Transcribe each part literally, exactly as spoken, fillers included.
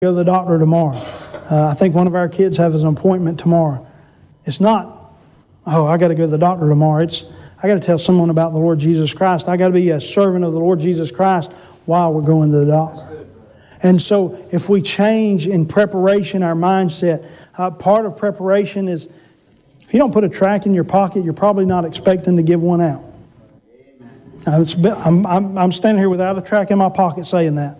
go to the doctor tomorrow. Uh, I think one of our kids has an appointment tomorrow. It's not, oh, I got to go to the doctor tomorrow. It's, I got to tell someone about the Lord Jesus Christ. I got to be a servant of the Lord Jesus Christ while we're going to the doctor. And so if we change in preparation our mindset, uh, part of preparation is, if you don't put a tract in your pocket, you're probably not expecting to give one out. Uh, it's, I'm, I'm, I'm standing here without a tract in my pocket saying that.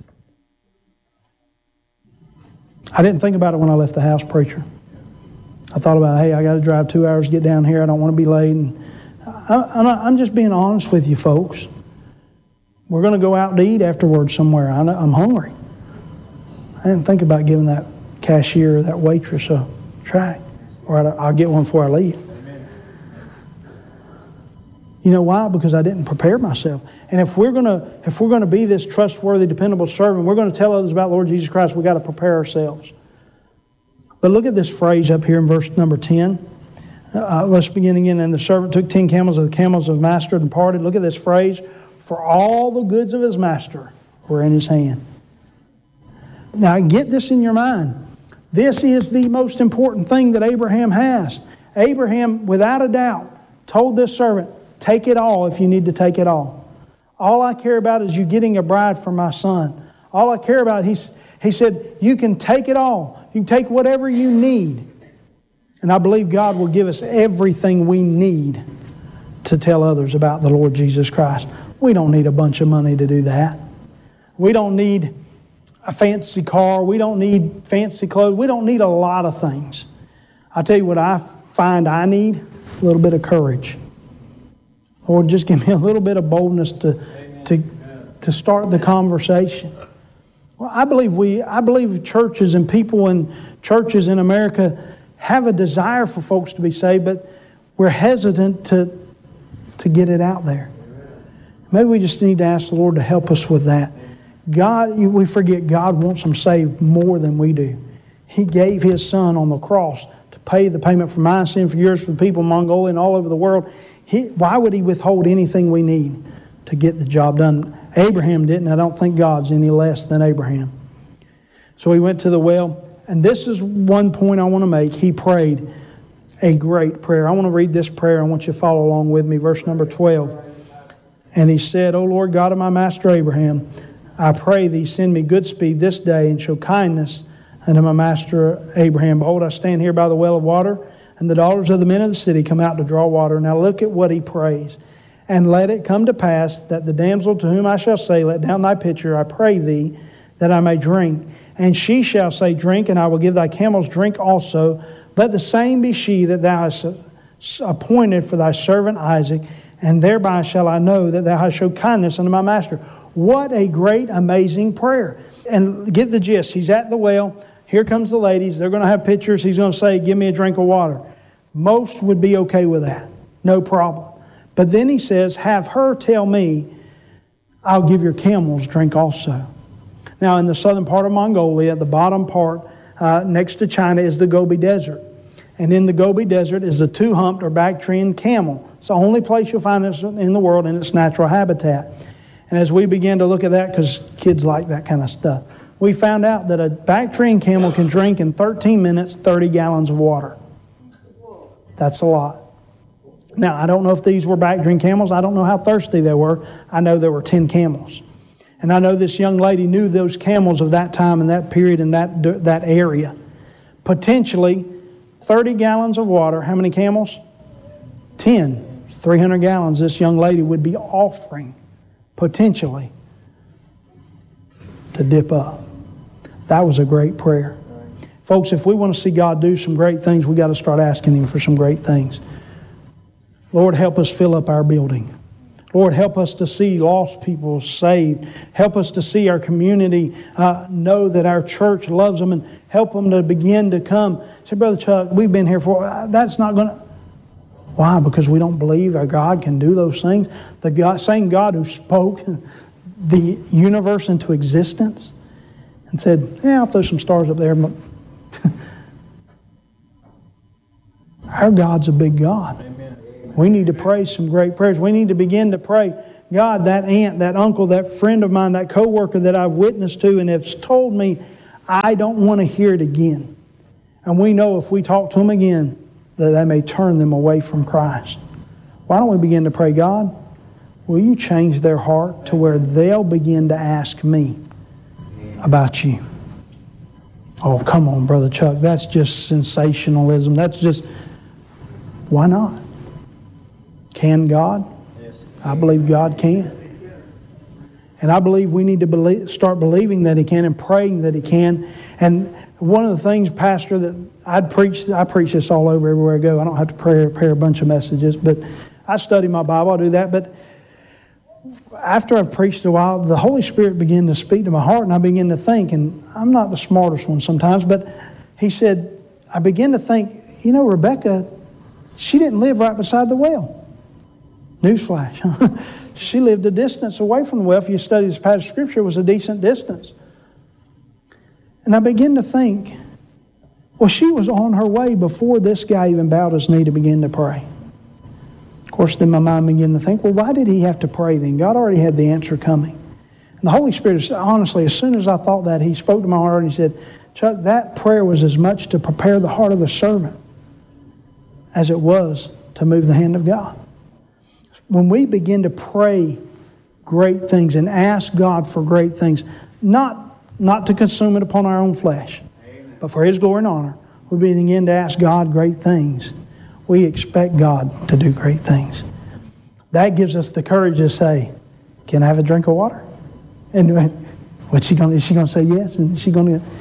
I didn't think about it when I left the house, preacher. I thought about, hey, I got to drive two hours to get down here. I don't want to be late. And I, I'm just being honest with you, folks. We're going to go out to eat afterwards somewhere. I know, I'm hungry. I didn't think about giving that cashier or that waitress a tract. Or I'll get one before I leave. You know why? Because I didn't prepare myself. And if we're going to if we're going to be this trustworthy, dependable servant, we're going to tell others about the Lord Jesus Christ, we've got to prepare ourselves. But look at this phrase up here in verse number ten. Uh, let's begin again. And the servant took ten camels of the camels of his master and departed. Look at this phrase. For all the goods of his master were in his hand. Now get this in your mind. This is the most important thing that Abraham has. Abraham, without a doubt, told this servant, take it all if you need to take it all. All I care about is you getting a bride for my son. All I care about, he, he said, you can take it all. You can take whatever you need. And I believe God will give us everything we need to tell others about the Lord Jesus Christ. We don't need a bunch of money to do that. We don't need a fancy car. We don't need fancy clothes. We don't need a lot of things. I'll tell you what I find I need, a little bit of courage. Lord, just give me a little bit of boldness to, to, to start the conversation. Well, I believe we, I believe churches and people in churches in America have a desire for folks to be saved, but we're hesitant to, to get it out there. Maybe we just need to ask the Lord to help us with that. God, we forget God wants them saved more than we do. He gave His Son on the cross to pay the payment for my sin, for yours, for the people of Mongolia and all over the world. He, why would He withhold anything we need to get the job done? Abraham didn't. I don't think God's any less than Abraham. So he went to the well. And this is one point I want to make. He prayed a great prayer. I want to read this prayer. I want you to follow along with me. Verse number twelve. And he said, O Lord God of my master Abraham, I pray Thee, send me good speed this day and show kindness unto my master Abraham. Behold, I stand here by the well of water, and the daughters of the men of the city come out to draw water. Now look at what he prays. And let it come to pass that the damsel to whom I shall say, let down thy pitcher, I pray thee, that I may drink. And she shall say, drink, and I will give thy camels drink also. Let the same be she that thou hast appointed for thy servant Isaac, and thereby shall I know that thou hast showed kindness unto my master. What a great, amazing prayer. And get the gist. He's at the well. Here comes the ladies. They're going to have pitchers. He's going to say, give me a drink of water. Most would be okay with that. No problem. But then he says, have her tell me, I'll give your camels drink also. Now, in the southern part of Mongolia, the bottom part uh, next to China is the Gobi Desert. And in the Gobi Desert is the two-humped or Bactrian camel. It's the only place you'll find this in the world in its natural habitat. And as we began to look at that, because kids like that kind of stuff, we found out that a Bactrian camel can drink in thirteen minutes thirty gallons of water. That's a lot. Now, I don't know if these were Bactrian camels. I don't know how thirsty they were. I know there were ten camels. And I know this young lady knew those camels of that time and that period in that, that area. Potentially, thirty gallons of water. How many camels? ten. three hundred gallons this young lady would be offering, potentially, to dip up. That was a great prayer. Folks, if we want to see God do some great things, we've got to start asking Him for some great things. Lord, help us fill up our building. Lord, help us to see lost people saved. Help us to see our community uh, know that our church loves them, and help them to begin to come. Say, Brother Chuck, we've been here for, uh, that's not going to... Why? Because we don't believe our God can do those things. The God, same God who spoke the universe into existence and said, yeah, I'll throw some stars up there. Our God's a big God. Amen. We need to pray some great prayers. We need to begin to pray, God, that aunt, that uncle, that friend of mine, that coworker that I've witnessed to and has told me I don't want to hear it again. And we know if we talk to them again, that they may turn them away from Christ. Why don't we begin to pray, God, will you change their heart to where they'll begin to ask me about you? Oh, come on, Brother Chuck. That's just sensationalism. That's just, why not? Can God? I believe God can. And I believe we need to believe, start believing that He can and praying that He can. And one of the things, Pastor, that I'd preach, I preach this all over everywhere I go. I don't have to pray, prepare a bunch of messages, but I study my Bible. I do that. But after I've preached a while, the Holy Spirit began to speak to my heart, and I began to think, and I'm not the smartest one sometimes, but He said, I began to think, you know, Rebecca, she didn't live right beside the well. Newsflash. She lived a distance away from the well. If you study this passage of Scripture, it was a decent distance. And I began to think, well, she was on her way before this guy even bowed his knee to begin to pray. Of course, then my mind began to think, well, why did he have to pray then? God already had the answer coming. And the Holy Spirit, honestly, as soon as I thought that, He spoke to my heart and He said, Chuck, that prayer was as much to prepare the heart of the servant as it was to move the hand of God. When we begin to pray great things and ask God for great things, not, not to consume it upon our own flesh, Amen. But for His glory and honor, we begin to ask God great things. We expect God to do great things. That gives us the courage to say, can I have a drink of water? And what's she gonna, is she going to say yes? And is she going to...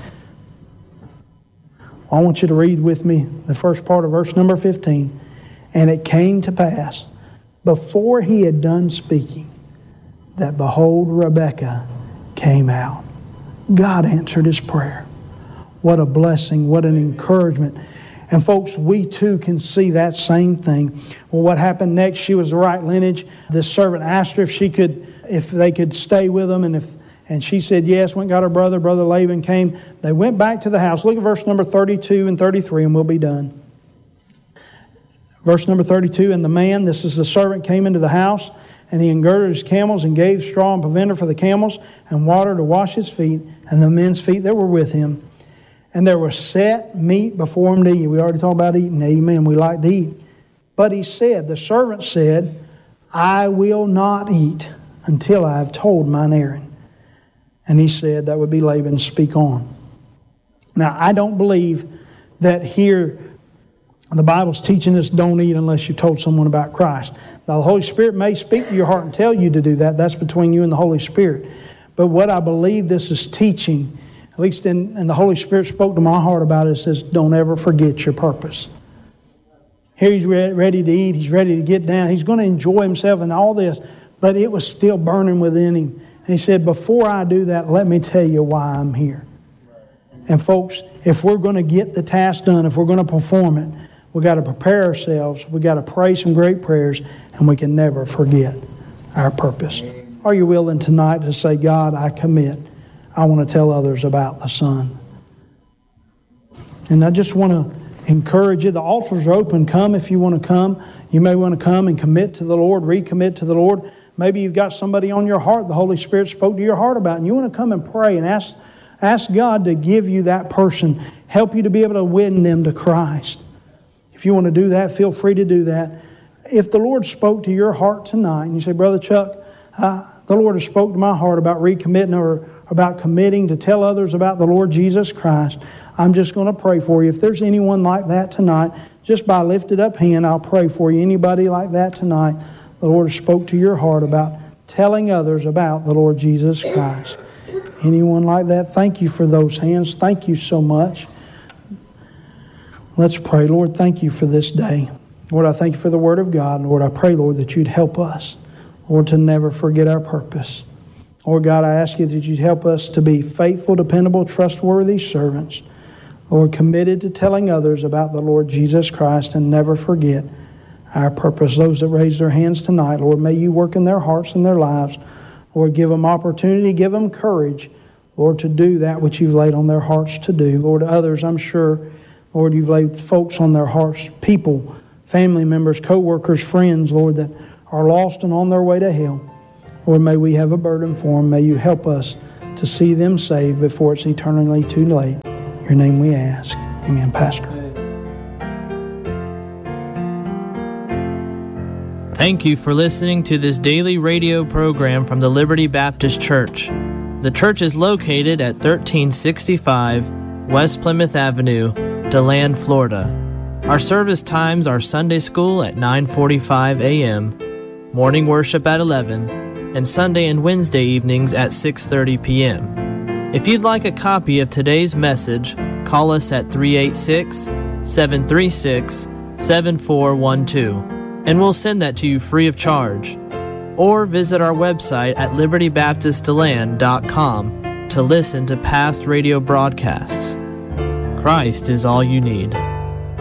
I want you to read with me the first part of verse number fifteen. And it came to pass, before he had done speaking, that behold, Rebekah came out. God answered his prayer. What a blessing, what an encouragement. And folks, we too can see that same thing. Well, what happened next? She was the right lineage. This servant asked her if she could, if they could stay with them, and if and she said yes. Went and got her brother. Brother Laban came. They went back to the house. Look at verse number thirty-two and thirty-three, and we'll be done. Verse number thirty-two, and the man, this is the servant, came into the house, and he engirded his camels and gave straw and provender for the camels and water to wash his feet and the men's feet that were with him. And there was set meat before him to eat. We already talked about eating. Amen. We like to eat. But he said, the servant said, I will not eat until I have told mine errand. And he said, that would be Laban, speak on. Now, I don't believe that here the Bible's teaching us don't eat unless you told someone about Christ. Now, the Holy Spirit may speak to your heart and tell you to do that. That's between you and the Holy Spirit. But what I believe this is teaching, at least in, and the Holy Spirit spoke to my heart about it, it says, don't ever forget your purpose. Here he's re- ready to eat. He's ready to get down. He's going to enjoy himself and all this. But it was still burning within him. And he said, before I do that, let me tell you why I'm here. And folks, if we're going to get the task done, if we're going to perform it, we've got to prepare ourselves. We've got to pray some great prayers, and we can never forget our purpose. Are you willing tonight to say, God, I commit. I want to tell others about the Son. And I just want to encourage you. The altars are open. Come if you want to come. You may want to come and commit to the Lord, recommit to the Lord. Maybe you've got somebody on your heart the Holy Spirit spoke to your heart about, and you want to come and pray and ask, ask God to give you that person, help you to be able to win them to Christ. If you want to do that, feel free to do that. If the Lord spoke to your heart tonight, and you say, Brother Chuck, uh, the Lord has spoke to my heart about recommitting or about committing to tell others about the Lord Jesus Christ, I'm just going to pray for you. If there's anyone like that tonight, just by lifted up hand, I'll pray for you. Anybody like that tonight, the Lord has spoke to your heart about telling others about the Lord Jesus Christ. Anyone like that? Thank you for those hands. Thank you so much. Let's pray. Lord, thank you for this day. Lord, I thank you for the Word of God. Lord, I pray, Lord, that you'd help us, Lord, to never forget our purpose. Lord God, I ask you that you'd help us to be faithful, dependable, trustworthy servants. Lord, committed to telling others about the Lord Jesus Christ and never forget our purpose. Those that raise their hands tonight, Lord, may you work in their hearts and their lives. Lord, give them opportunity, give them courage, Lord, to do that which you've laid on their hearts to do. Lord, others, I'm sure, Lord, you've laid folks on their hearts, people, family members, co-workers, friends, Lord, that are lost and on their way to hell. Lord, may we have a burden for them. May you help us to see them saved before it's eternally too late. In your name we ask. Amen, Pastor. Thank you for listening to this daily radio program from the Liberty Baptist Church. The church is located at thirteen sixty-five West Plymouth Avenue, DeLand, Florida. Our service times are Sunday school at nine forty-five a.m., morning worship at eleven, and Sunday and Wednesday evenings at six thirty p.m. If you'd like a copy of today's message, call us at three eight six, seven three six, seven four one two, and we'll send that to you free of charge. Or visit our website at liberty baptist deland dot com to listen to past radio broadcasts. Christ is all you need.